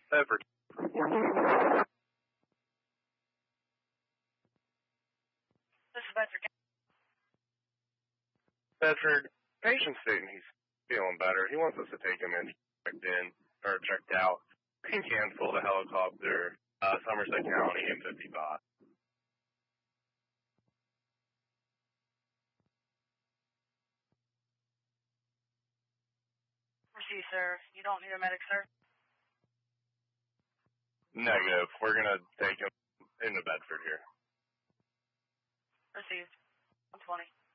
Bedford. This is Bedford. Bedford, patient's stating he's feeling better. He wants us to take him checked out. We can cancel the helicopter, Somerset County M55. Receive, sir. You don't need a medic, sir? Negative. We're gonna take him into Bedford here. Received. 120.